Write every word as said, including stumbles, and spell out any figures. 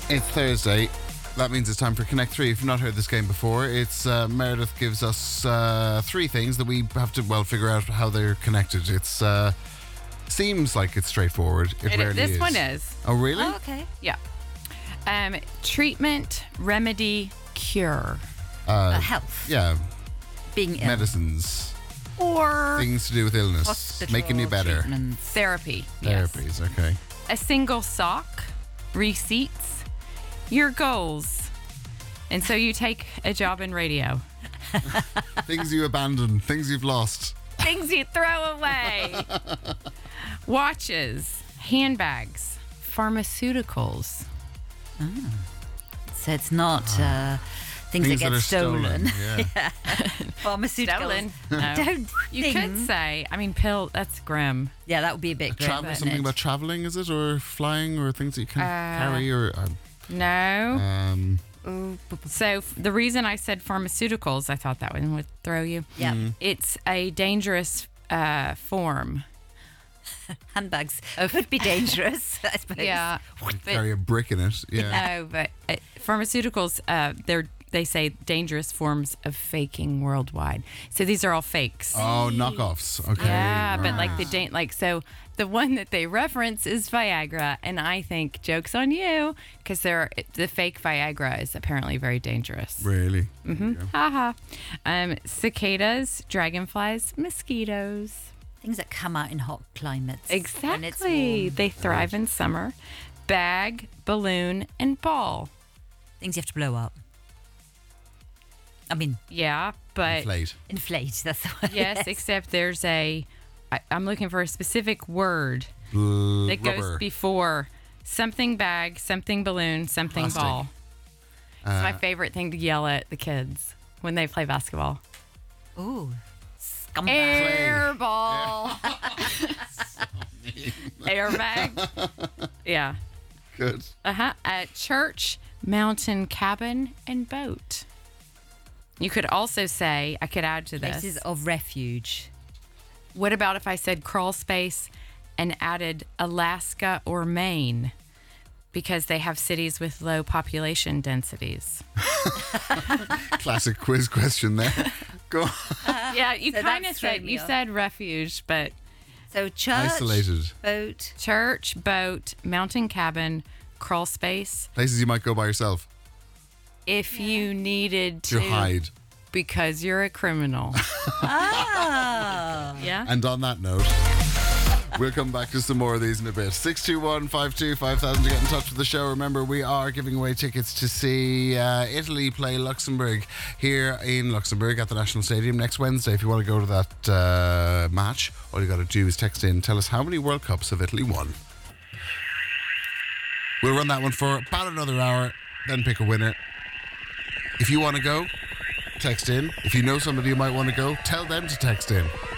It's Thursday. That means it's time for Connect three. If you've not heard this game before, it's uh, Meredith gives us uh, three things that we have to, well, figure out how they're connected. It's uh, seems like it's straightforward. It, It- rarely this is. one is. Oh, really? Oh, okay. Yeah. Um, treatment, remedy, cure. Uh, health. Yeah, Being ill. medicines, Or things to do with illness, Hospital making you better. treatments. therapy. Yes. Therapies, okay. A single sock, receipts, your goals. And so you take a job in radio. Things you abandon, things you've lost. Things you throw away. Watches, handbags, pharmaceuticals. So it's not uh, things, Things that get that are stolen. stolen. Yeah. Pharmaceuticals. Stolen. No. Don't You think- could say, I mean, pill, that's grim. Yeah, that would be a bit grim, Travel, wouldn't something it? about traveling, is it? Or flying, or things that you can Uh, carry, or um, No. um, So f- the reason I said pharmaceuticals, I thought that one would throw you. Yeah. Mm. It's a dangerous uh, form. Handbags could be dangerous, I suppose. Yeah. But, carry a brick in it. Yeah. no, but uh, pharmaceuticals, uh, they're they say dangerous forms of faking worldwide. So these are all fakes. Oh, knockoffs. Okay. Yeah, but like the right. dan- like so the one that they reference is Viagra, and I think joke's on you because they're the fake Viagra is apparently very dangerous. Really? Mm-hmm. Haha. Um, cicadas, dragonflies, mosquitoes. Things that come out in hot climates. when it's Exactly. warm. They thrive in summer. Bag, balloon, and ball. Things you have to blow up. I mean, Yeah, but Inflate. inflate. That's the word. yes, except there's a. I, I'm looking for a specific word Bl- that rubber. goes before something bag, something balloon, something Plastic. ball. It's my Uh, favorite thing to yell at the kids when they play basketball. Ooh. Scumbag. Air ball. Airbag. Yeah. Good. Uh-huh. At church, mountain cabin, and boat. You could also say, I could add to this. Places of refuge. What about if I said crawl space and added Alaska or Maine? Because they have cities with low population densities. Classic quiz question there. Go on. Yeah, you So kind of that's thrown said me you off. said refuge, but So church, Isolated. boat. church, boat, mountain cabin, crawl space. Places you might go by yourself If you needed to, to hide. because you're a criminal. Oh. Yeah. And on that note, we'll come back to some more of these in a bit. six two one, five two, five thousand to get in touch with the show. Remember, we are giving away tickets to see uh, Italy play Luxembourg here in Luxembourg at the National Stadium next Wednesday. If you want to go to that uh, match, all you got to do is text in, tell us how many World Cups have Italy won. We'll run that one for about another hour, then pick a winner. If you want to go, text in. If you know somebody who might want to go, tell them to text in.